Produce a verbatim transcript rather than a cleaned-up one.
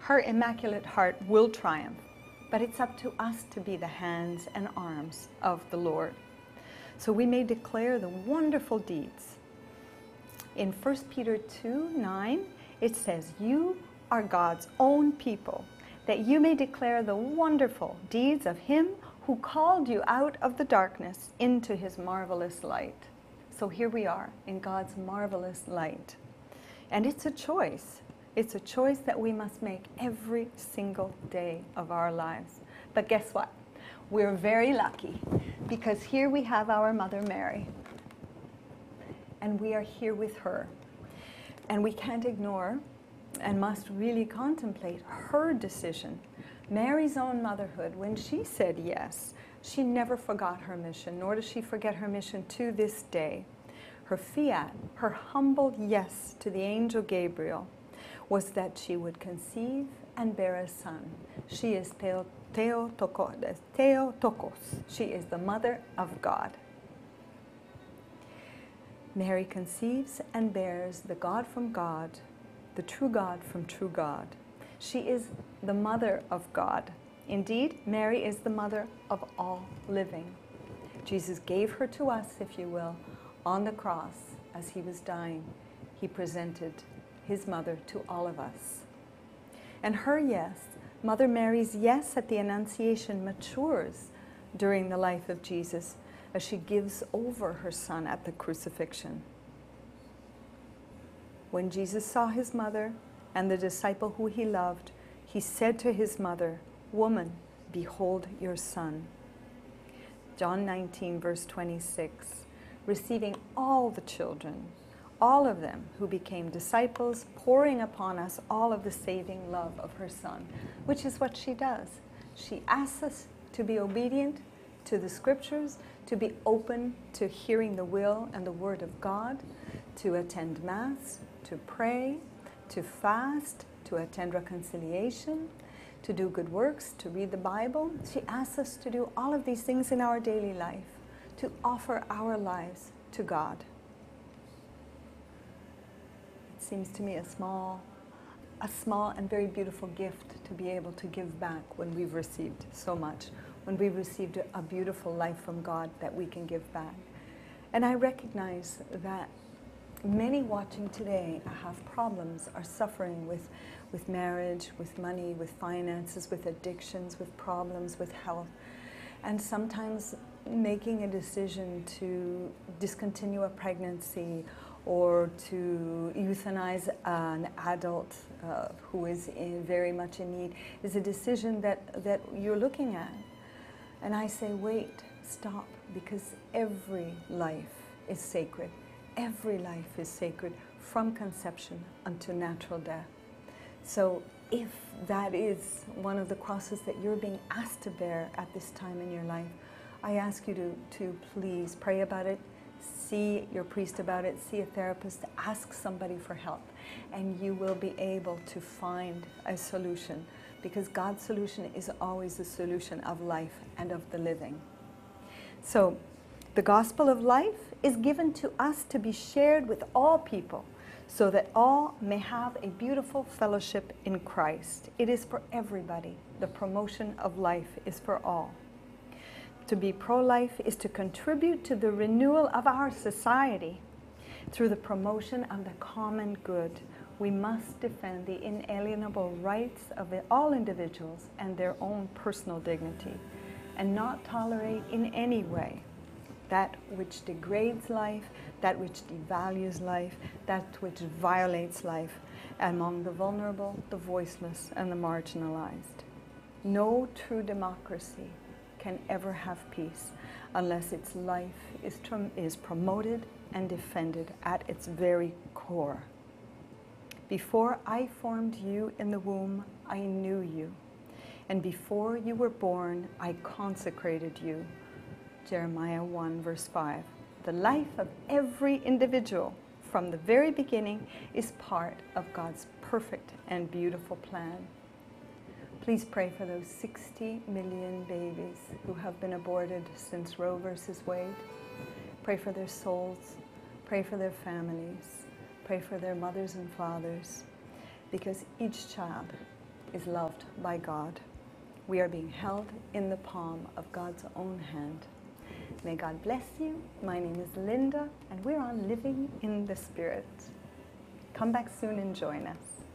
Her Immaculate Heart will triumph, but it's up to us to be the hands and arms of the Lord. So we may declare the wonderful deeds. In First Peter two nine, it says, "You are God's own people, that you may declare the wonderful deeds of Him who called you out of the darkness into His marvelous light." So here we are in God's marvelous light. And it's a choice. It's a choice that we must make every single day of our lives. But guess what? We're very lucky, because here we have our Mother Mary. And we are here with her. And we can't ignore and must really contemplate her decision. Mary's own motherhood, when she said yes, she never forgot her mission, nor does she forget her mission to this day. Her fiat, her humble yes to the angel Gabriel, was that she would conceive and bear a son. She is Theo, Theotokos. Theotokos. She is the mother of God. Mary conceives and bears the God from God, the true God from true God. She is the mother of God. Indeed, Mary is the mother of all living. Jesus gave her to us, if you will, on the cross as He was dying. He presented His mother to all of us. And her yes, Mother Mary's yes at the Annunciation, matures during the life of Jesus as she gives over her son at the crucifixion. When Jesus saw His mother and the disciple who He loved, He said to His mother, "Woman, behold your son." John nineteen, verse twenty-six, receiving all the children, all of them who became disciples, pouring upon us all of the saving love of her Son, which is what she does. She asks us to be obedient to the Scriptures, to be open to hearing the will and the Word of God, to attend Mass, to pray, to fast, to attend reconciliation, to do good works, to read the Bible. She asks us to do all of these things in our daily life, to offer our lives to God. It seems to me a small, a small and very beautiful gift to be able to give back when we've received so much, when we've received a beautiful life from God that we can give back. And I recognize that many watching today have problems, are suffering with, with marriage, with money, with finances, with addictions, with problems, with health, and sometimes making a decision to discontinue a pregnancy or to euthanize an adult uh, who is in very much in need is a decision that, that you're looking at. And I say, wait, stop, because every life is sacred. Every life is sacred from conception unto natural death. So if that is one of the crosses that you're being asked to bear at this time in your life, I ask you to, to please pray about it, see your priest about it, see a therapist, ask somebody for help, and you will be able to find a solution, because God's solution is always the solution of life and of the living. So the gospel of life is given to us to be shared with all people, so that all may have a beautiful fellowship in Christ. It is for everybody. The promotion of life is for all. To be pro-life is to contribute to the renewal of our society through the promotion of the common good. We must defend the inalienable rights of all individuals and their own personal dignity, and not tolerate in any way that which degrades life, that which devalues life, that which violates life among the vulnerable, the voiceless, and the marginalized. No true democracy can ever have peace unless its life is, is promoted and defended at its very core. Before I formed you in the womb, I knew you. And before you were born, I consecrated you. Jeremiah one, verse five. The life of every individual from the very beginning is part of God's perfect and beautiful plan. Please pray for those sixty million babies who have been aborted since Roe versus Wade. Pray for their souls. Pray for their families. Pray for their mothers and fathers, because each child is loved by God. We are being held in the palm of God's own hand. May God bless you. My name is Linda, and we're on Living in the Spirit. Come back soon and join us.